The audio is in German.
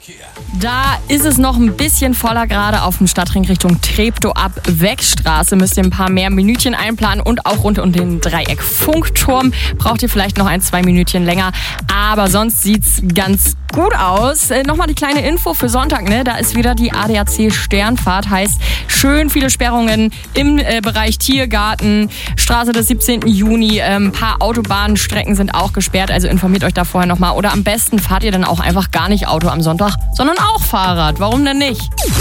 Da ist es noch ein bisschen voller, gerade auf dem Stadtring Richtung Treptow-Ab-Weg-Straße. Müsst ihr ein paar mehr Minütchen einplanen und auch rund um den Dreieck-Funkturm braucht ihr vielleicht noch 1-2 Minütchen länger. Aber sonst sieht's ganz gut aus. Nochmal die kleine Info für Sonntag, ne? Da ist wieder die ADAC Sternfahrt. Heißt, schön viele Sperrungen im Bereich Tiergarten, Straße des 17. Juni. Ein paar Autobahnstrecken sind auch gesperrt, also informiert euch da vorher nochmal. Oder am besten fahrt ihr dann auch einfach gar nicht Auto am Sonntag, sondern auch Fahrrad. Warum denn nicht?